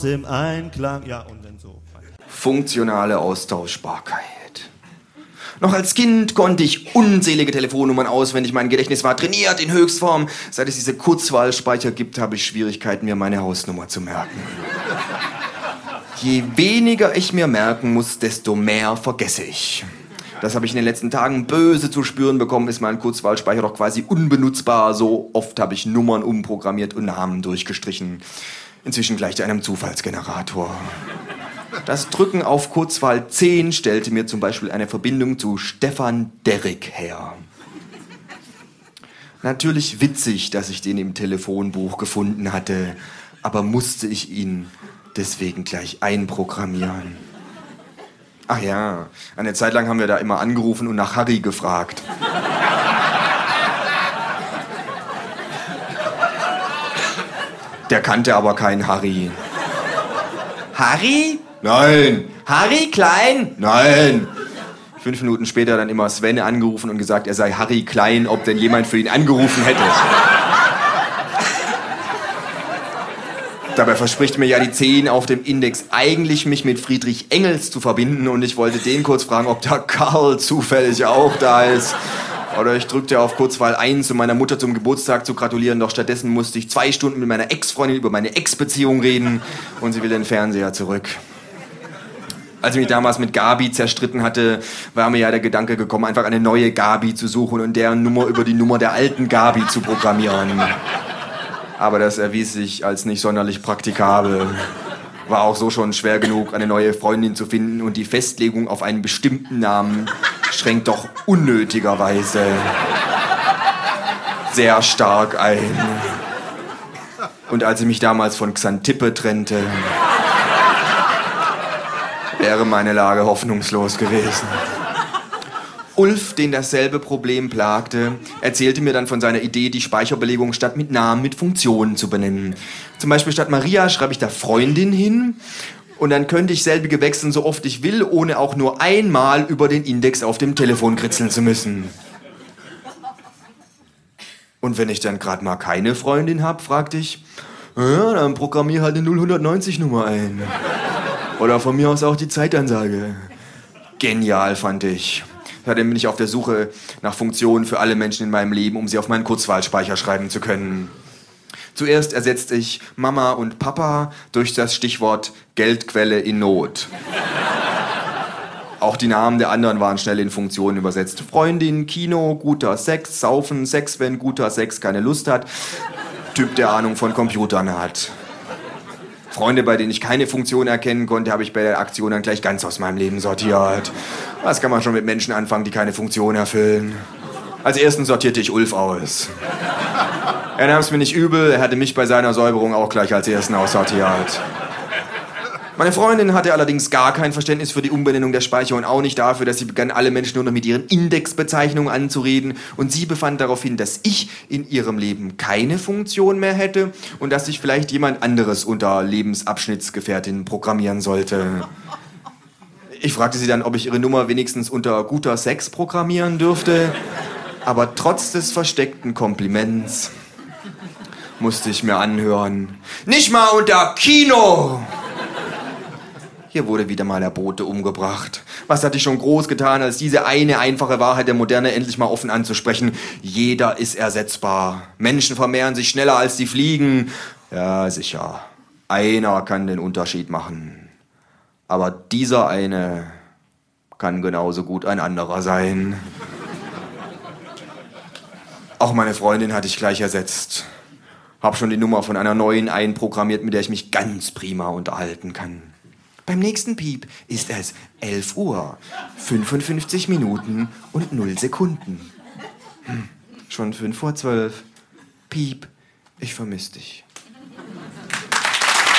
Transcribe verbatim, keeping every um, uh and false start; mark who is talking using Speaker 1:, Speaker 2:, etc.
Speaker 1: im Einklang, ja, und dann so.
Speaker 2: Funktionale Austauschbarkeit. Noch als Kind konnte ich unzählige Telefonnummern auswendig, mein Gedächtnis war trainiert in Höchstform. Seit es diese Kurzwahlspeicher gibt, habe ich Schwierigkeiten, mir meine Hausnummer zu merken. Je weniger ich mir merken muss, desto mehr vergesse ich. Das habe ich in den letzten Tagen böse zu spüren bekommen, ist mein Kurzwahlspeicher doch quasi unbenutzbar. So oft habe ich Nummern umprogrammiert und Namen durchgestrichen. Inzwischen gleicht er einem Zufallsgenerator. Das Drücken auf Kurzwahl zehn stellte mir zum Beispiel eine Verbindung zu Stefan Derrick her. Natürlich witzig, dass ich den im Telefonbuch gefunden hatte, aber musste ich ihn deswegen gleich einprogrammieren. Ach ja, eine Zeit lang haben wir da immer angerufen und nach Harry gefragt. Der kannte aber keinen Harry. Harry? Nein. Harry Klein? Nein. Fünf Minuten später dann immer Sven angerufen und gesagt, er sei Harry Klein, ob denn jemand für ihn angerufen hätte. Dabei verspricht mir ja die zehn auf dem Index eigentlich, mich mit Friedrich Engels zu verbinden und ich wollte den kurz fragen, ob der Karl zufällig auch da ist. Oder ich drückte auf Kurzwahl eins, um meiner Mutter zum Geburtstag zu gratulieren, doch stattdessen musste ich zwei Stunden mit meiner Ex-Freundin über meine Ex-Beziehung reden und sie will den Fernseher zurück. Als ich mich damals mit Gabi zerstritten hatte, war mir ja der Gedanke gekommen, einfach eine neue Gabi zu suchen und deren Nummer über die Nummer der alten Gabi zu programmieren. Aber das erwies sich als nicht sonderlich praktikabel. War auch so schon schwer genug, eine neue Freundin zu finden und die Festlegung auf einen bestimmten Namen schränkt doch unnötigerweise sehr stark ein. Und als ich mich damals von Xantippe trennte, wäre meine Lage hoffnungslos gewesen. Ulf, den dasselbe Problem plagte, erzählte mir dann von seiner Idee, die Speicherbelegung statt mit Namen mit Funktionen zu benennen. Zum Beispiel statt Maria schreibe ich da Freundin hin und dann könnte ich selbige wechseln, so oft ich will, ohne auch nur einmal über den Index auf dem Telefon kritzeln zu müssen. Und wenn ich dann gerade mal keine Freundin habe, fragte ich, ja, dann programmier halt eine null neunzig Nummer ein. Oder von mir aus auch die Zeitansage. Genial, fand ich. Seitdem bin ich auf der Suche nach Funktionen für alle Menschen in meinem Leben, um sie auf meinen Kurzwahlspeicher schreiben zu können. Zuerst ersetzte ich Mama und Papa durch das Stichwort Geldquelle in Not. Auch die Namen der anderen waren schnell in Funktionen übersetzt. Freundin, Kino, guter Sex, Saufen, Sex, wenn guter Sex keine Lust hat. Typ, der Ahnung von Computern hat. Freunde, bei denen ich keine Funktion erkennen konnte, habe ich bei der Aktion dann gleich ganz aus meinem Leben sortiert. Was kann man schon mit Menschen anfangen, die keine Funktion erfüllen? Als ersten sortierte ich Ulf aus. Er nahm es mir nicht übel, er hatte mich bei seiner Säuberung auch gleich als ersten aussortiert. Meine Freundin hatte allerdings gar kein Verständnis für die Umbenennung der Speicher und auch nicht dafür, dass sie begann, alle Menschen nur noch mit ihren Indexbezeichnungen anzureden. Und sie befand darauf hin, dass ich in ihrem Leben keine Funktion mehr hätte und dass sich vielleicht jemand anderes unter Lebensabschnittsgefährtin programmieren sollte. Ich fragte sie dann, ob ich ihre Nummer wenigstens unter guter Sex programmieren dürfte. Aber trotz des versteckten Kompliments musste ich mir anhören, nicht mal unter Kino! Hier wurde wieder mal der Bote umgebracht. Was hatte ich schon groß getan, als diese eine einfache Wahrheit der Moderne endlich mal offen anzusprechen? Jeder ist ersetzbar. Menschen vermehren sich schneller als die Fliegen. Ja, sicher. Einer kann den Unterschied machen. Aber dieser eine kann genauso gut ein anderer sein. Auch meine Freundin hatte ich gleich ersetzt. Hab schon die Nummer von einer neuen einprogrammiert, mit der ich mich ganz prima unterhalten kann. Beim nächsten Piep ist es elf Uhr, fünfundfünfzig Minuten und null Sekunden. Hm, schon fünf vor zwölf. Piep, ich vermisse dich.